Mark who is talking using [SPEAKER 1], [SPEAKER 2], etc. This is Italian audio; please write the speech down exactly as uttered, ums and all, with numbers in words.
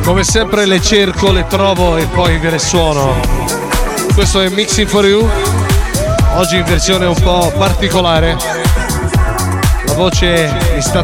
[SPEAKER 1] Come sempre le cerco, le trovo e poi ve le suono. Questo è Mixing for You, oggi in versione un po' particolare. La voce mi sta